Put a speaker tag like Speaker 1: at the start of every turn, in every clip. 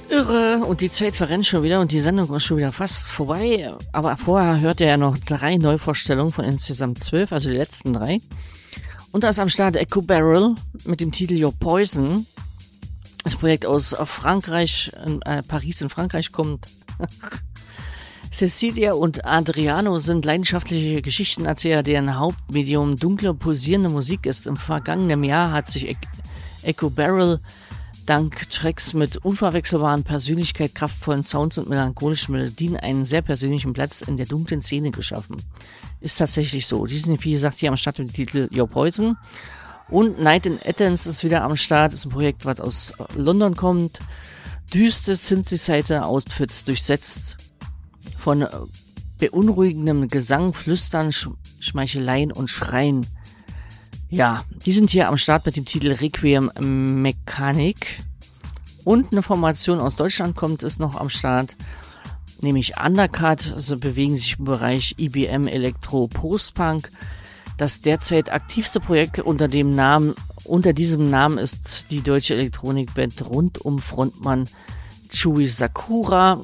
Speaker 1: Irre, und die Zeit verrennt schon wieder und die Sendung ist schon wieder fast vorbei. Aber vorher hört ihr ja noch 3 Neuvorstellungen von insgesamt 12, also die letzten 3. Und da ist am Start Echo Barrel mit dem Titel Your Poison. Das Projekt aus Frankreich, Paris in Frankreich kommt. Cecilia und Adriano sind leidenschaftliche Geschichtenerzähler, deren Hauptmedium dunkle, pulsierende Musik ist. Im vergangenen Jahr hat sich Echo Barrel dank Tracks mit unverwechselbaren Persönlichkeit, kraftvollen Sounds und melancholischen Melodien einen sehr persönlichen Platz in der dunklen Szene geschaffen. Ist tatsächlich so. Die sind, wie gesagt, hier am Start mit dem Titel Your Poison. Und Night in Athens ist wieder am Start. Ist ein Projekt, was aus London kommt. Düstere Synthesizer-Outfits durchsetzt von beunruhigendem Gesang, Flüstern, Schmeicheleien und Schreien. Ja, die sind hier am Start mit dem Titel Requiem Mechanik. Und eine Formation aus Deutschland kommt, ist noch am Start, nämlich Undercut. Sie bewegen sich im Bereich IBM Elektro Post-Punk. Das derzeit aktivste Projekt unter diesem Namen ist die deutsche Elektronikband rund um Frontmann Chui Sakura.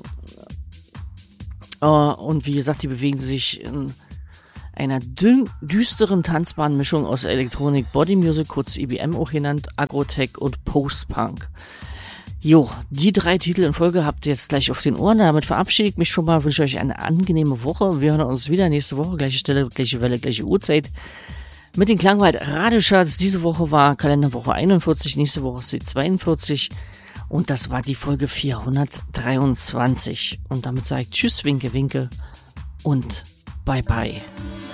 Speaker 1: Und wie gesagt, die bewegen sich in einer düsteren tanzbaren Mischung aus Elektronik, Bodymusic, kurz IBM auch genannt, Agrotech und Post-Punk. Jo, die 3 Titel in Folge habt ihr jetzt gleich auf den Ohren. Damit verabschiede ich mich schon mal, wünsche euch eine angenehme Woche. Wir hören uns wieder nächste Woche, gleiche Stelle, gleiche Welle, gleiche Uhrzeit. Mit den Klangwald Radiocharts. Diese Woche war Kalenderwoche 41, nächste Woche ist die 42. Und das war die Folge 423. Und damit sage ich Tschüss, Winke, Winke und Bye, Bye.